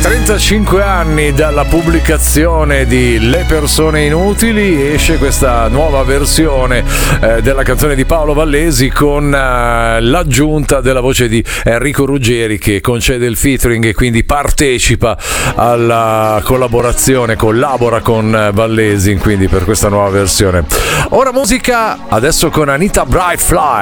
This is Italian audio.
35 anni dalla pubblicazione di Le persone inutili esce questa nuova versione della canzone di Paolo Vallesi con l'aggiunta della voce di Enrico Ruggeri, che concede il featuring e quindi partecipa alla collaborazione, collabora con Vallesi quindi per questa nuova versione. Ora musica, adesso con Anita Brightfly.